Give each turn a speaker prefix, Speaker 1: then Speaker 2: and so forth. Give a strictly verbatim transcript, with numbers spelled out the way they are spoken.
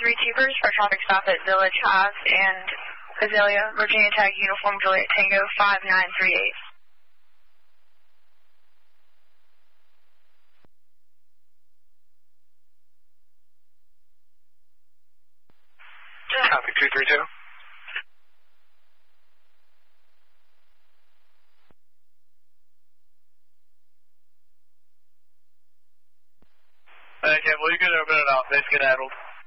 Speaker 1: three Troopers for a traffic stop at Village Ave and Azalea, Virginia Tech, Uniform Juliet Tango five nine three eight.
Speaker 2: Copy, two three two.
Speaker 3: Okay, well, you can open it up. They skedaddled.